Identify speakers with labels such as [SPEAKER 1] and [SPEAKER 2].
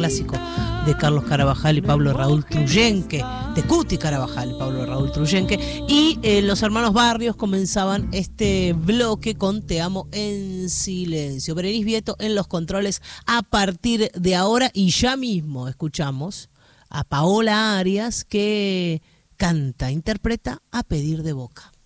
[SPEAKER 1] clásico de Carlos Carabajal y Pablo Raúl Truyenque, de Cuti Carabajal y Pablo Raúl Truyenque, y los hermanos Barrios comenzaban este bloque con Te amo en silencio. Berenice Vieto en los controles a partir de ahora, y ya mismo escuchamos a Paola Arias, que canta, interpreta A pedir de boca.